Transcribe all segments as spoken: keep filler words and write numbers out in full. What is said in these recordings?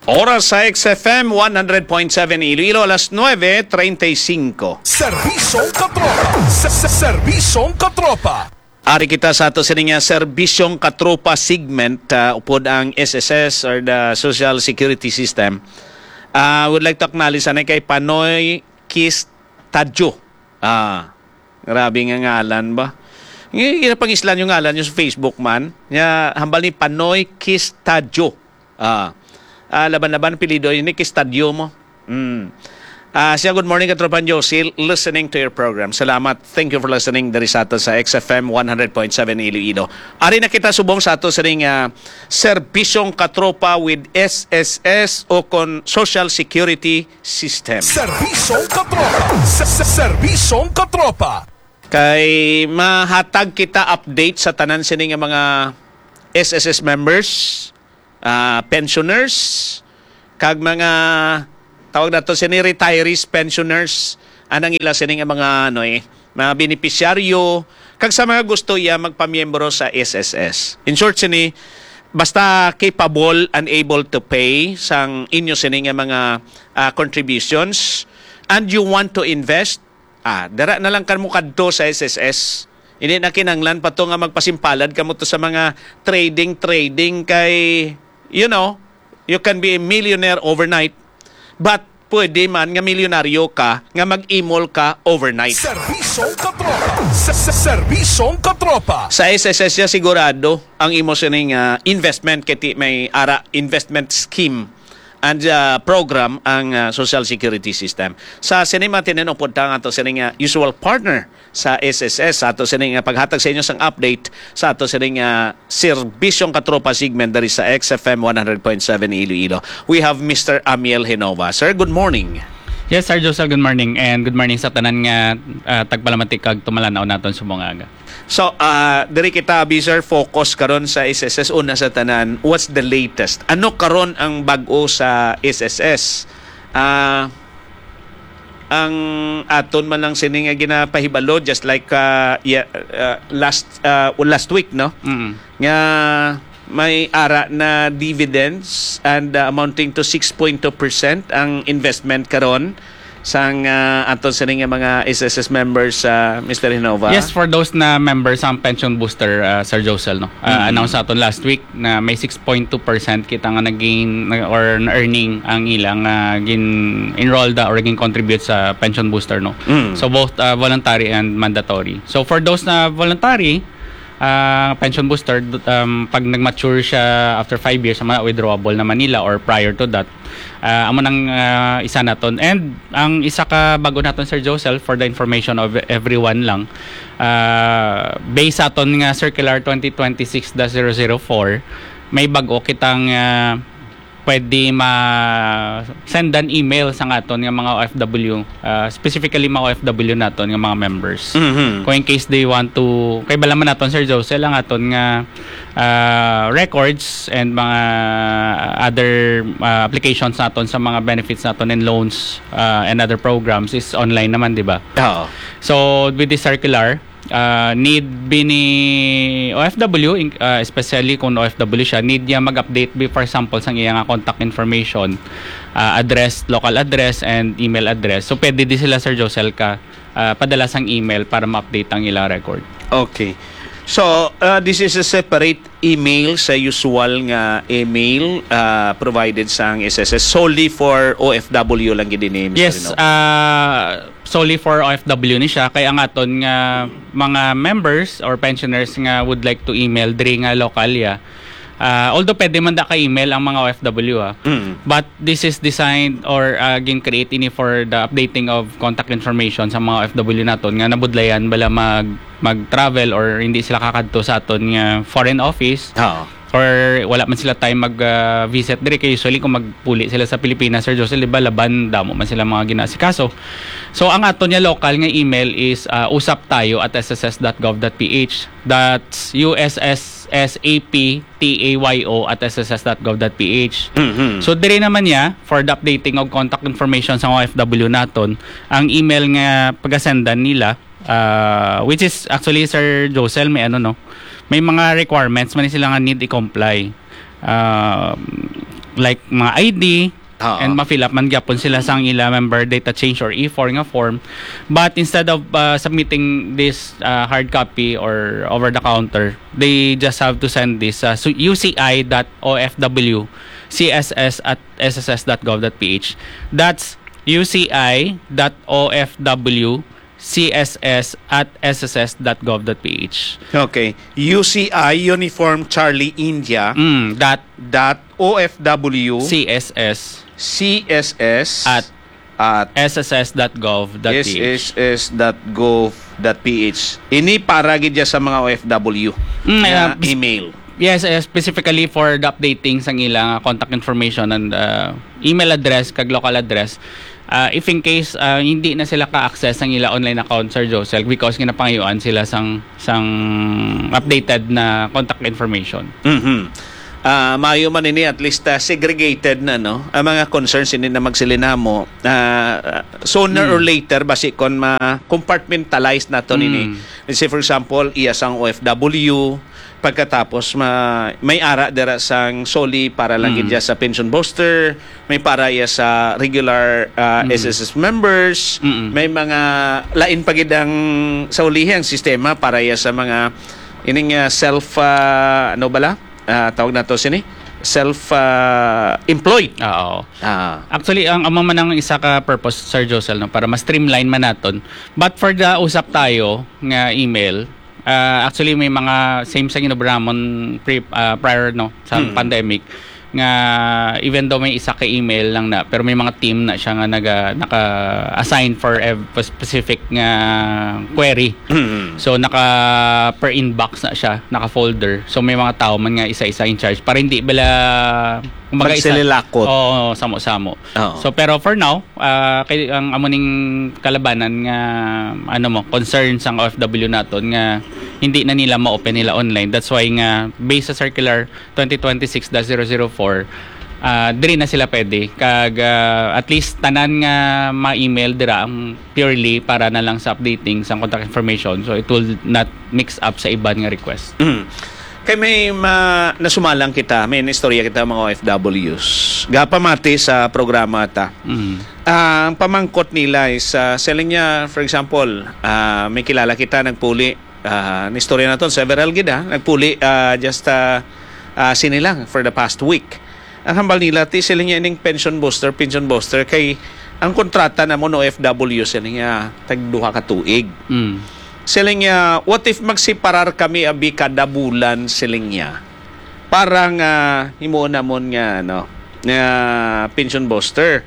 Oras sa X F M one hundred point seven Iloilo, alas nueve treinta y cinco. Serbisyong katropa. Serbisyong katropa. Ari kita sa ato sa nga serbisyong katropa segment uh, upod ang S S S or the Social Security System. I uh, would like to acknowledge na kay Panoy Kistadyo. Ah, grabe nga ngalan ba? Nga pang islan yung ngalan yung sa Facebook man. Nga hambal ni Panoy Kistadyo. Ah. Uh, laban-laban pilido yun ni Kistadyo mo. Mm. Uh, siya, good morning katropan Josie, listening to your program. Salamat. Thank you for listening dari sa ato sa X F M one hundred point seven Iloilo. Ari na kita subong sa ato sa ring uh, serbisyong katropa with S S S o kon Social Security System. Serbisyong katropa. Serbisyong katropa. Kay mahatag kita update sa tanan sining nga mga S S S members, uh, pensioners, kag mga tawag na to sini retirees, pensioners, anang ila sining mga ano eh, mga benepisyaryo, kag sa mga gusto iya magpamiyembro sa S S S. In short sini, basta capable and able to pay sang inyo sining mga uh, contributions and you want to invest, ah, dara na lang kan mo kadto sa S S S. Hindi na kinanglan pa to nga magpasimpalad kamo to sa mga trading trading kay you know, you can be a millionaire overnight. But pwede man nga milyonaryo ka nga mag-imol ka overnight. Serbisyong katropa. Serbisyong katropa. Sa S S S ya sigurado ang imo sining uh, investment kiti may ara investment scheme and uh, program ang uh, Social Security System. Sa sinima tinenong punta nga to sining uh, usual partner sa S S S sa ato sining uh, paghatag sa inyo sang update sa ato sining uh, serbisyong katropa segment dari sa X F M one hundred point seven Iloilo. We have Mister Amiel Genova. Sir, good morning. Yes, Sir Josel, good morning. And good morning sa tanan nga uh, tagpalamatik kag tumalanaw naton sa mga aga. So, uh, diri kita abi sir focus karon sa S S S una sa tanan. What's the latest? Ano karon ang bag-o sa S S S? Uh, ang aton man lang sini nga ginapahibalo just like uh, yeah, uh, last uh, last week no. Mm-hmm. Nga may ara na dividends and uh, amounting to six point two percent ang investment karon sang uh, aton sa nga mga S S S members uh, Mister Genova. Yes, for those na members ang pension booster, uh, Sir Josel, no. Uh, mm-hmm. Announce aton last week na may six point two percent kita nga naging or earning ang ilang uh, gin enrolled or gin contribute sa pension booster, no. Mm-hmm. So both uh, voluntary and mandatory. So for those na voluntary Uh, pension booster, um, pag nag-mature siya after five years, mga withdrawable na Manila or prior to that, uh, amo nang uh, isa naton. And ang isa ka bago naton, Sir Josel, for the information of everyone lang, uh, based aton nga Circular twenty twenty-six dash zero zero four, may bago kitang uh, pwede ma-sendan email sa aton nga mga O F W, uh, specifically mga O F W naton nga mga members. Mm-hmm. Kung in case they want to, kay balaman naton Sir Josel ang aton nga uh, records and mga other uh, applications naton sa mga benefits naton and loans uh, and other programs is online naman, di ba? Oo. So with this circular, Uh, need bini O F W, uh, especially kung O F W siya, need niya mag-update be for example sang iyang contact information, uh, address, local address and email address. So pwede di sila Sir Josel ka uh, padala sang email para ma-update ang ilang record. Okay. So, uh, this is a separate email sa usual nga email uh, provided sa S S S solely for O F W lang gid ni Mister Yes, uh, solely for O F W ni siya kay ang aton nga mga members or pensioners nga would like to email diri nga lokalya. Uh, although pwede man da ka email ang mga O F W ha. Mm. But this is designed or uh, again create ini for the updating of contact information sa mga O F W naton nga nabudlayan bala mag mag-travel or hindi sila kakadto sa aton nga foreign office. Oo. Or wala man sila time mag-visit uh, dire kay usually kung magpuli sila sa Pilipinas, Sir Josel, di ba laban damo man sila mga ginasikaso. So ang aton niya local nga email is uh, usap tayo at s s s dot gov dot p h. That's U S S S A P T A Y O at s s s dot gov dot p h. Mm-hmm. So dire naman niya for the updating of contact information sa O F W naton, ang email nga pagasendan nila uh, which is actually Sir Josel may ano no. May mga requirements man sila nga need i-comply. Uh, like mga I D, Oo. and ma-fill up man gyapon sila sang ila member data change or E four nga form. But instead of uh, submitting this uh, hard copy or over the counter, they just have to send this uh, so U C I dot O F W C S S at S S S dot gov dot P H. That's U C I dot O F W C S S at S S S dot gov dot P H. Okay. U C I, Uniform Charlie India, Mm, that dot O F W C S S C S S at at S S S dot gov dot P H. S S S dot gov dot P H. Ini para gid sa mga O F W Mm, na uh, email. Yes, uh, specifically for the updating sang ilang uh, contact information and uh, email address kag local address. Uh, if in case uh, hindi na sila ka-access ang ila online account, Sir Josel, because ginapangayuan sila sang sang updated na contact information. Mhm. Ah, maayo man ini at least uh, segregated na no ang mga concerns ini na magsilinamo. Uh, sooner Mm. or later basi kon ma-compartmentalize nato Mm. nini. Let's say for example, iya sang O F W pagkatapos ma, may ara dira sang soli para lang Mm. gid sa pension booster, may para iya sa regular uh, Mm. S S S members, Mm-mm. may mga lain pa gid ang sa ulihang sistema para iya sa mga ining uh, self uh, ano bala? Uh, tawag na to sini self uh, employed. Oo. Ah. Actually, ang amo man ang isa ka purpose, Sir Josel, no, para mas streamline man naton. But for the usap tayo nga email, uh, actually may mga same sa ginobramon pre, uh, prior no sa Hmm. pandemic nga even though may isa ka email lang na pero may mga team na siya nga naga naka-assign for a specific nga query. So naka per inbox na siya, naka folder. So may mga tao man nga isa-isa in charge para hindi bala kumbaga isa. Pagsililakot. Oo, samo-samo. Oo. So pero for now, uh, kay ang amoning kalabanan nga ano mo, concerns ang O F W naton nga hindi na nila ma-open nila online. That's why nga based sa circular twenty twenty-six dash zero zero four, uh, diri na sila pwede kag uh, at least tanan nga ma-email dira ang purely para na lang sa updating sa contact information, so it will not mix up sa iban nga request. Mm. Kay may ma, nasumalang kita, may istorya kita mga O F Ws. Gapamati sa programa ta. Mm. Ah, ang pamangkot nila is uh, selling niya, for example, uh, may kilala kita nagpuli. Uh, istorya na to, several gid ha. Nagpuli uh, just uh, uh, sinilang for the past week. Ang hambal nila, ti sila niya ining pension booster, pension booster, kay ang kontrata na mo no O F W sila niya tagduha ka tuig. Mm. Sila niya, what if magsiparar kami abi kada bulan sila niya? Parang uh, himuon na mo nga, no, nga pension booster.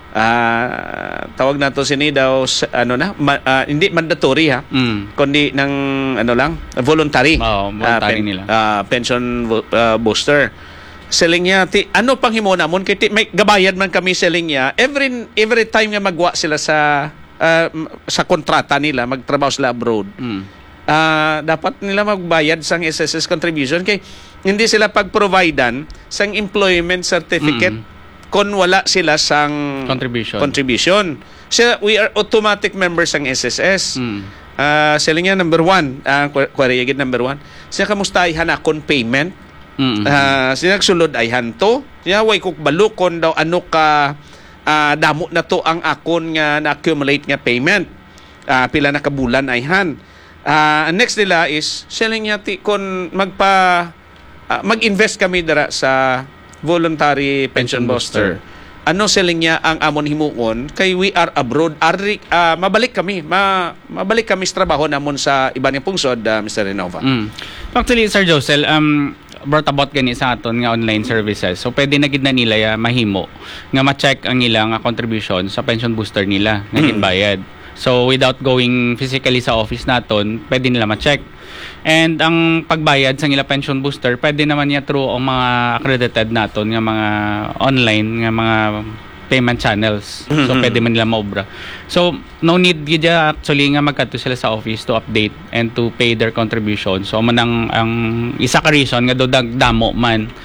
Uh, tawag na to sini daw, sa- ano na, ma- ah, hindi mandatory ha, Mm. kundi ng ano lang, voluntary. Oo, voluntary nila. ah, pension vo- ah, booster. Selling niya, ti, ano pang himo namon kay ti, may gabayad man kami selling niya every every time nga magwa sila sa ah, m- sa kontrata nila, magtrabaho sila abroad. Mm. Ah, dapat nila magbayad sang S S S contribution kay hindi sila pag-providean sang employment certificate Mm. kung wala sila sang Contribution. contribution. So, we are automatic members ng S S S. Mm. Ah, sila nga number one, uh, query agad number one. Siya kamusta ay hanakon payment. Mm. Ah, siya nagsulod ay hanto. Siya way kuk balukon daw ano ka ah, damo na to ang akon nga na-accumulate nga payment. Ah, pila na kabulan ay han. Ah, next nila is selling niya ti kon magpa ah, mag-invest kami dara sa voluntary pension, Pension booster. booster. Ano selling niya ang amon himuon kay we are abroad. Ari, ah, mabalik kami. Ma, mabalik kami sa trabaho namon sa iba niyang pungsod, ah, Mister Renova. Mm. Actually, Sir Josel, um, brought about gani sa aton nga online services. So, pwede na gid na nila ya mahimo nga ma-check ang ilang nga contribution sa pension booster nila nga ginbayad. So, without going physically sa office naton, pwede nila ma-check. And ang pagbayad sa nila pension booster, pwede naman niya through ang mga accredited naton nga mga online nga mga payment channels. So, Mhm. pwede man nila maobra. So, no need gid ya actually nga magkadto sila sa office to update and to pay their contribution. So, man ang, ang isa ka reason nga do dagdamo man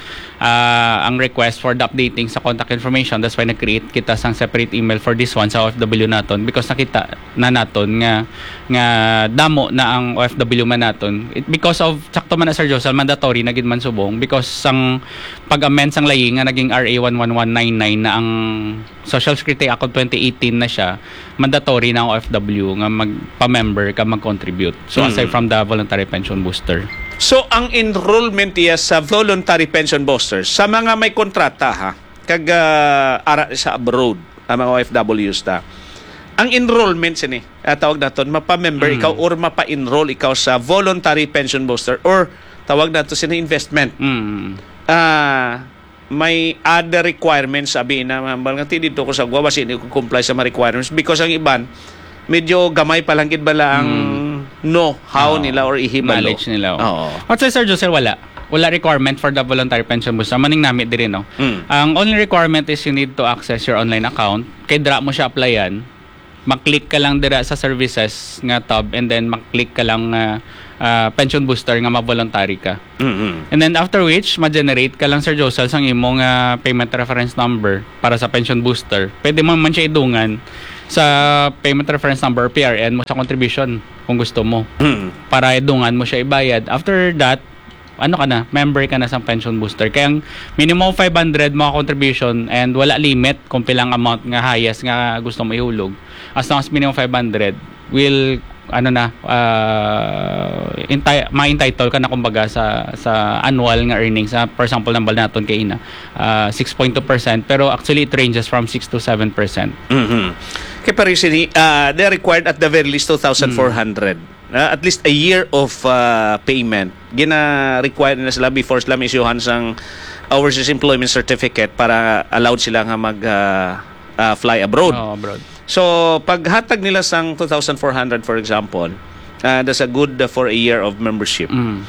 ah, ang request for the updating sa contact information. That's why nag-create kita sang separate email for this one sa O F W naton because nakita na naton nga nga damo na ang O F W man naton. It, because of sakto man na Sir Josel mandatory na gid man subong because sang pag-amend sang laying nga naging R A one one one nine nine na ang Social Security Act twenty eighteen na siya, mandatory na ang O F W nga magpa-member ka mag-contribute. So aside from the voluntary pension booster. So ang enrollment iya sa voluntary pension boosters sa mga may kontrata ha kag uh, ara sa abroad ang mga O F Ws ta. Ang enrollment sini uh, tawag naton mapa-member Mm. ikaw or mapa-enroll ikaw sa voluntary pension booster or tawag nato sini investment. Mm. Ah may other requirements sabi na mambal nga ti dito ko sa gwa basin ko comply sa mga requirements because ang iban medyo gamay pa lang gid bala ang know how Oo. nila or ihibalo. Knowledge nila. Oo. Oh. At sa Sir Josel, wala. Wala requirement for the voluntary pension booster. Maning namit din, no? Mm. Ang only requirement is you need to access your online account. Kay dra mo siya applyan. Mag-click ka lang dira sa services nga tab and then mag-click ka lang uh, uh, pension booster nga ma-voluntary ka. Mm-hmm. And then after which, ma-generate ka lang Sir Josel sang imong uh, payment reference number para sa pension booster. Pwede mo man siya idungan sa payment reference number P R N mo sa contribution kung gusto mo. Mm. Para idungan mo siya ibayad. After that, ano ka na, member ka na sa pension booster. Kaya ang minimum five hundred mga contribution and wala limit kung pilang amount nga highest nga gusto mo ihulog. As long as minimum five hundred, will ano na uh, enti- ma-entitle ka na kumbaga sa sa annual nga earnings. Uh, for example, nambal naton kay ina uh, six point two percent pero actually it ranges from six to seven percent. Mm-hmm. Kaya pa rin sini, uh, they're required at the very least two thousand four hundred. Uh, at least a year of uh, payment. Gina-required na sila before sila isyuhan sang overseas employment certificate para allowed sila nga mag uh, uh, fly abroad. Oh, abroad. So, paghatag nila sang two thousand four hundred for example, uh, that's a good uh, for a year of membership. Mm.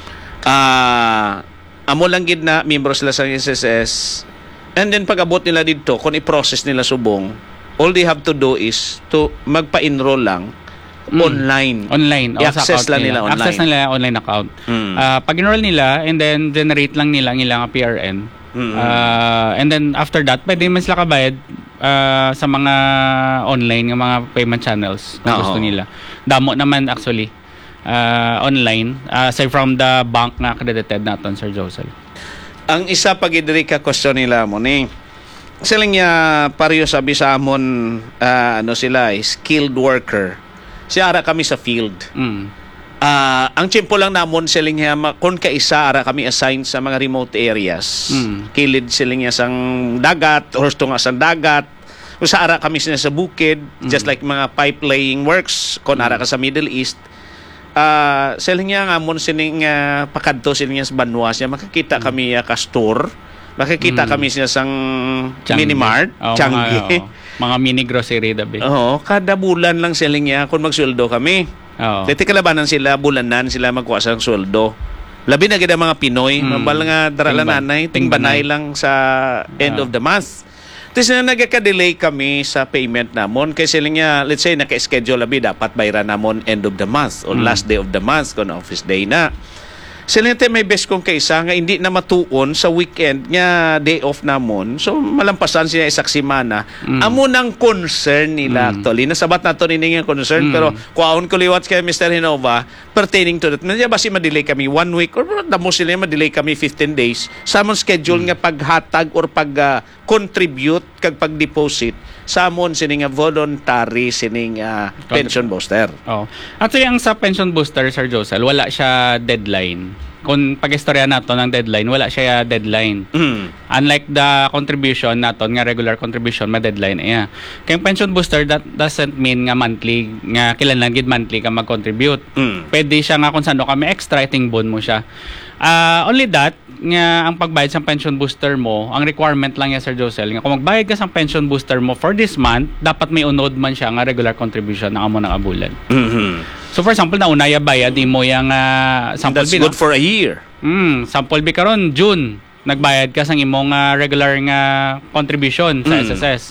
Ah, amo lang gid na miyembro sila sa S S S. And then pag abot nila dito, kung i-process nila subong, all they have to do is to magpa-enroll lang Mm. online. Online. O, sa I-access account lang nila online. Access nila online account. Mm. Ah, pag enroll nila and then generate lang nila ang ilang P R N. Mm. Ah, and then after that, pwede man sila kabayad ah, sa mga online ng mga payment channels kung Oo. gusto nila. Damo naman actually ah, online ah, aside from the bank na accredited naton Sir Josel. Ang isa pag idiri ka question nila mo ni sila niya pareho sabi sa amon ah, ano sila eh, skilled worker. Si ara kami sa field. Mm. Ah, ang tiyempo lang namon siling niya ma- kung kaisa ara kami assigned sa mga remote areas. Mm. Kilid siling niya sang dagat or nga sang dagat. Kung sa ara kami sila sa bukid, just like mga pipe laying works kung ara ka sa Middle East. Ah, siling niya nga mon sining uh, pakadto siling niya sa Banwa siya makakita kami uh, ka store. Makikita Mm. kami siya sang Changi. Minimart, Oh, Changi. Mga, oh, mga mini grocery dabi. Oo, kada bulan lang siling niya kung magsweldo kami. Oo. Dito kalabanan sila, bulanan sila magkuha sa sweldo. Labi na gid ang mga Pinoy, Mm. mabal nga darala Tingban- nanay, tingbanay. tingbanay lang sa end Ah. of the month. Tapos na nagka-delay kami sa payment namon kay sila nga, let's say naka-schedule labi dapat bayaran namon end of the month or Mm. last day of the month kung office day na. Sila nga may best kong kaisa nga hindi na matuon sa weekend nga day off namon. So malampasan siya isak semana. Mm. Amo nang concern nila Mm. actually. Nasabat nato ni nga concern Mm. pero kuaon ko liwat kay Mister Hinova pertaining to that. Medyo basi ma-delay kami one week or damo sila ma-delay kami fifteen days. Sa amon schedule nga paghatag or pag uh, contribute kag pag-deposit sa amon sining nga voluntary sining uh, pension booster. Oh. Actually, ang sa pension booster, Sir Josel, wala siya deadline. Kung pag-istorya nato ng deadline, wala siya deadline. Mm. Unlike the contribution naton nga regular contribution, may deadline iya. Kaya ang pension booster, that doesn't mean nga monthly, nga kailangan gid monthly ka mag-contribute. Mm. Pwede siya nga kung saan kami extra, itingbon mo siya. Ah, only that, nga ang pagbayad sa pension booster mo, ang requirement lang yan, Sir Josel, nga kung magbayad ka sa pension booster mo for this month, dapat may unod man siya nga regular contribution na amo ng abulan. Mhm. So for example, na unaya bayad mo yang uh, sample That's B, good no? for a year. Mm, sample B karon June, nagbayad ka sang imong uh, regular nga contribution sa Mm. S S S.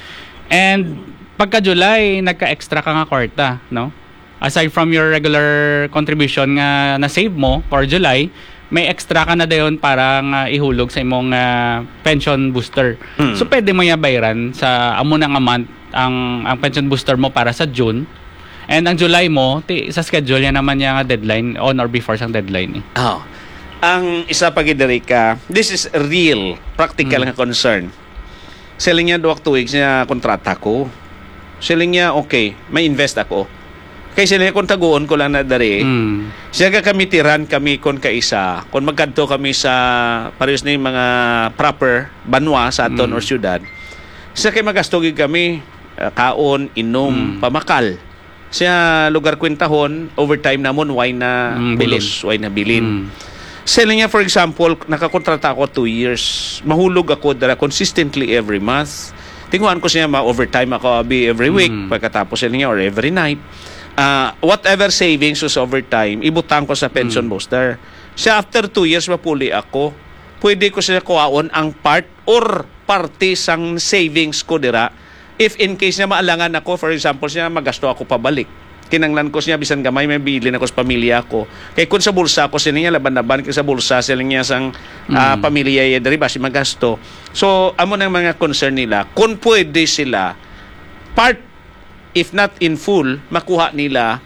And pagka July, nagka-extra ka nga kwarta, no? Aside from your regular contribution nga na-save mo for July, may extra ka na dayon parang ah, ihulog sa imong ah, pension booster. Mm. So pwede mo ya bayaran sa amo na nga month ang ang pension booster mo para sa June. And ang July mo, ti, sa schedule yan naman yung deadline on or before sang deadline. Eh. Oh. Ang isa pa gidiri ka, this is real, practical nga concern. Selling niya duwag tuig niya kontrata ko. Selling niya, okay, may invest ako. Kaya sila kung taguon ko lang na dari, Mm. siya ka kami tiran kami kon kaisa. Kung magkadto kami sa parehas na yung mga proper banwa sa aton Mm. or syudad, siya kay magastogig kami, uh, kaon, inom, Mm. pamakal. Siya lugar kwentahon, overtime namon, why na Mm, pulos, why na bilin. Mm. Selling niya, for example, nakakontrata ako two years. Mahulog ako dara consistently every month. Tinguan ko siya, ma-overtime ako abi every week. Mm. Pagkatapos selling niya, or every night. Uh, whatever savings was overtime, ibutang ko sa pension Mm. booster. Siya, after two years, mapuli ako. Pwede ko siya kuwaon ang part or parte sang savings ko dira. If in case niya maalangan ako, for example, siya magasto ako pabalik. Kinanglan ko siya, bisan gamay, may bilin ako sa pamilya ko. Kaya kung sa bulsa ko, sila niya laban-laban, kaya sa bulsa, sila niya sang ah, Mm. pamilya niya, dari ba, si magasto. So, amo ng mga concern nila, kung pwede sila, part, if not in full, makuha nila